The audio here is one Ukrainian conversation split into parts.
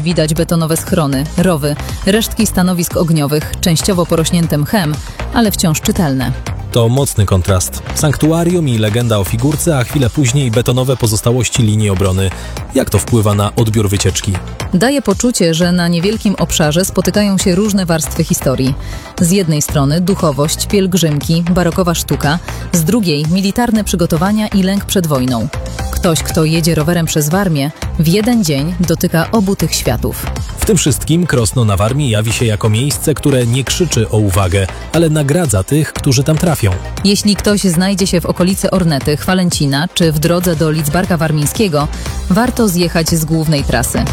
dziś widać betonowe schrony, rowy, resztki stanowisk ogniowych, częściowo porośnięte mchem, ale wciąż czytelne. To mocny kontrast. Sanktuarium i legenda o figurce, a chwilę później betonowe pozostałości linii obrony. Jak to wpływa na odbiór wycieczki? Daje poczucie, że na niewielkim obszarze spotykają się różne warstwy historii. Z jednej strony duchowość, pielgrzymki, barokowa sztuka, z drugiej militarne przygotowania i lęk przed wojną. Ktoś, kto jedzie rowerem przez Warmię, w jeden dzień dotyka obu tych światów. W tym wszystkim Krosno na Warmii jawi się jako miejsce, które nie krzyczy o uwagę, ale nagradza tych, którzy tam trafią. Jeśli ktoś znajdzie się w okolicy Ornety, Chwalęcina czy w drodze do Lidzbarka Warmińskiego, warto zjechać z głównej trasy.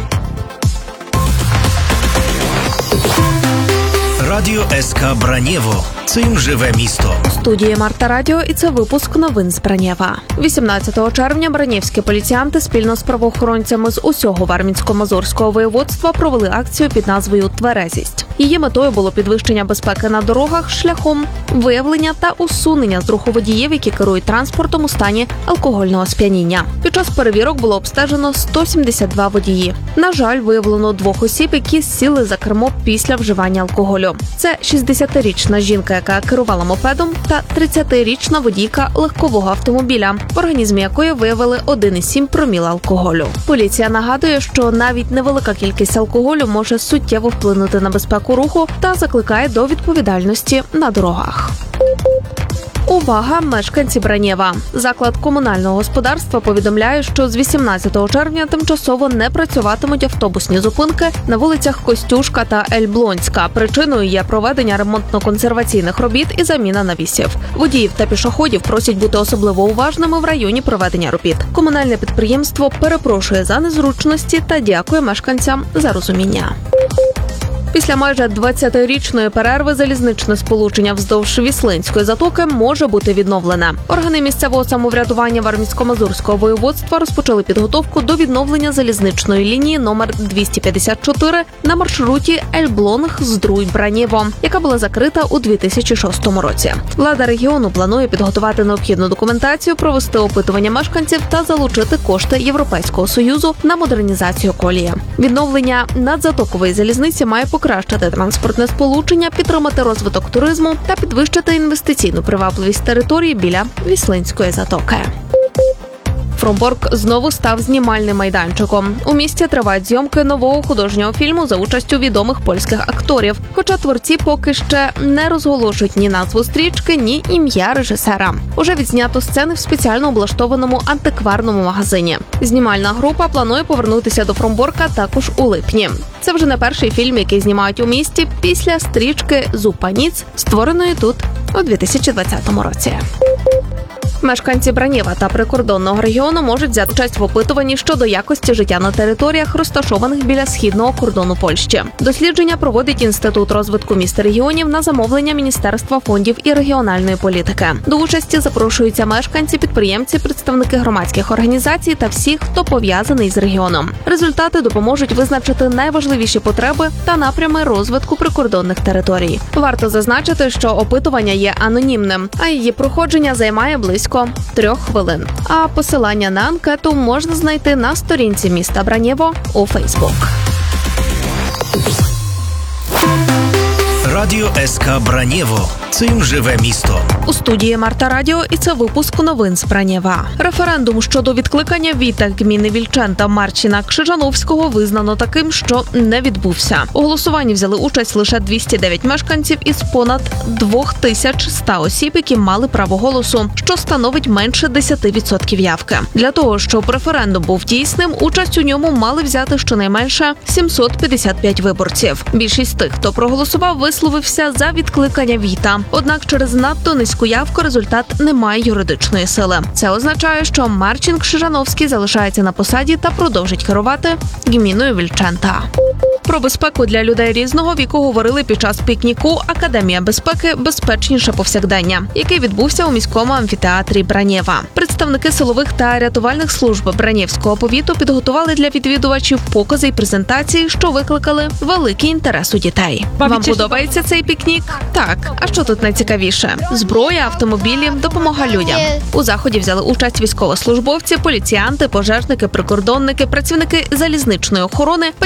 Радіо СК Бранєво. Цим живе місто. У студії Марта Радіо, і це випуск новин з Бранєва. 18 червня бранєвські поліціянти спільно з правоохоронцями з усього Вармінсько-Мазурського воєводства провели акцію під назвою «Тверезість». Її метою було підвищення безпеки на дорогах шляхом виявлення та усунення з руху водіїв, які керують транспортом у стані алкогольного сп'яніння. Під час перевірок було обстежено 172 водії. На жаль, виявлено 2 осіб, які сіли за кермо після вживання алкоголю. Це 60-річна жінка, яка керувала мопедом, та 30-річна водійка легкового автомобіля, в організмі якої виявили 1,7 проміла алкоголю. Поліція нагадує, що навіть невелика кількість алкоголю може суттєво вплинути на безпеку руху та закликає до відповідальності на дорогах. Увага, мешканці Бранєва! Заклад комунального господарства повідомляє, що з 18 червня тимчасово не працюватимуть автобусні зупинки на вулицях Костюшка та Ельблонська. Причиною є проведення ремонтно-консерваційних робіт і заміна навісів. Водіїв та пішоходів просять бути особливо уважними в районі проведення робіт. Комунальне підприємство перепрошує за незручності та дякує мешканцям за розуміння. Після майже 20-річної перерви залізничне сполучення вздовж Віслинської затоки може бути відновлене. Органи місцевого самоврядування Вармінсько-Мазурського воєводства розпочали підготовку до відновлення залізничної лінії номер 254 на маршруті Ельблонг-Здруй-Бранєво, яка була закрита у 2006 році. Влада регіону планує підготувати необхідну документацію, провести опитування мешканців та залучити кошти Європейського Союзу на модернізацію колії. Відновлення надзатокової залізниці має покращити транспортне сполучення, підтримати розвиток туризму та підвищити інвестиційну привабливість території біля Віслинської затоки. Фромборг знову став знімальним майданчиком. У місті тривають зйомки нового художнього фільму за участю відомих польських акторів. Хоча творці поки ще не розголошують ні назву стрічки, ні ім'я режисера. Уже відзнято сцени в спеціально облаштованому антикварному магазині. Знімальна група планує повернутися до Фромборга також у липні. Це вже не перший фільм, який знімають у місті після стрічки «Зупаніць», створеної тут у 2020 році. Мешканці Бранєва та прикордонного регіону можуть взяти участь в опитуванні щодо якості життя на територіях, розташованих біля східного кордону Польщі. Дослідження проводить Інститут розвитку міст і регіонів на замовлення Міністерства фондів і регіональної політики. До участі запрошуються мешканці, підприємці, представники громадських організацій та всі, хто пов'язаний з регіоном. Результати допоможуть визначити найважливіші потреби та напрями розвитку прикордонних територій. Варто зазначити, що опитування є анонімним, а її проходження займає близько 3 хвилин. А посилання на анкету можна знайти на сторінці міста Бранєво у Фейсбук. Радіо СК Бранєво. Цим живе місто. У студії Марта Радіо, і це випуск новин з Бранєва. Референдум щодо відкликання віта гміни Вільчента Марчина Крижановського визнано таким, що не відбувся. У голосуванні взяли участь лише 209 мешканців із понад 2100 осіб, які мали право голосу, що становить менше 10% явки. Для того, щоб референдум був дійсним, участь у ньому мали взяти щонайменше 755 виборців. Більшість тих, хто проголосував, висловився за відкликання віта. Однак через надто низьку явку результат не має юридичної сили. Це означає, що Марчин Крижановський залишається на посаді та продовжить керувати гміною Вільчента. Про безпеку для людей різного віку говорили під час пікніку «Академія безпеки. Безпечніше повсякдення», який відбувся у міському амфітеатрі Бранєва. Представники силових та рятувальних служб Бранєвського повіту підготували для відвідувачів покази і презентації, що викликали великий інтерес у дітей. Вам подобається цей пікнік? Так. А що тут найцікавіше? Зброя, автомобілі, допомога людям. У заході взяли участь військовослужбовці, поліціянти, пожежники, прикордонники, працівники залізничної охорони,